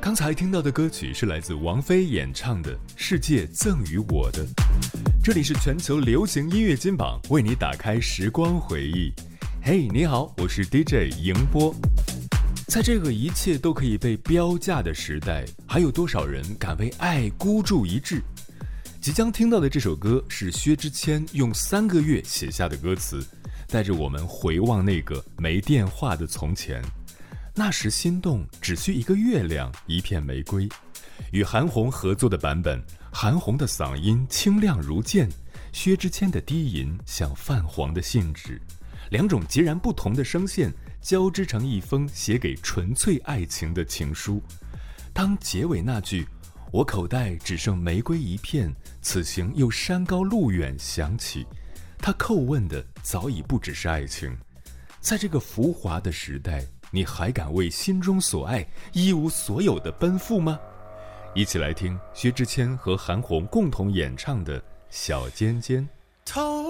刚才听到的歌曲是来自王菲演唱的《世界赠予我的》。这里是全球流行音乐金榜，为你打开时光回忆。嘿，你好，我是 DJ 迎波。在这个一切都可以被标价的时代，还有多少人敢为爱孤注一掷？即将听到的这首歌是薛之谦用3个月写下的歌词，带着我们回望那个没电话的从前。那时心动只需一个月亮，一片玫瑰。与韩红合作的版本，韩红的嗓音清亮如剑，薛之谦的低吟像泛黄的信纸，两种截然不同的声线交织成一封写给纯粹爱情的情书。当结尾那句“我口袋只剩玫瑰一片，此行又山高路远”响起，他叩问的早已不只是爱情。在这个浮华的时代，你还敢为心中所爱一无所有的奔赴吗？一起来听薛之谦和韩红共同演唱的《小尖尖》。 头